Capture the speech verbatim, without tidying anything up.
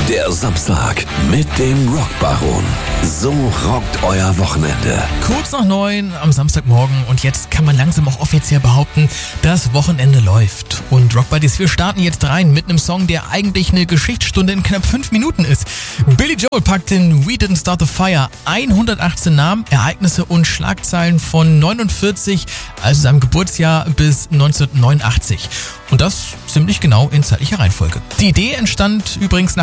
Der Samstag mit dem Rockbaron. So rockt euer Wochenende. Kurz nach neun am Samstagmorgen und jetzt kann man langsam auch offiziell behaupten, das Wochenende läuft. Und Rock Buddies, wir starten jetzt rein mit einem Song, der eigentlich eine Geschichtsstunde in knapp fünf Minuten ist. Billy Joel packt in We Didn't Start the Fire hundertachtzehn Namen, Ereignisse und Schlagzeilen von neunundvierzig, also seinem Geburtsjahr, bis neunzehnhundertneunundachtzig. Und das ziemlich genau in zeitlicher Reihenfolge. Die Idee entstand übrigens nach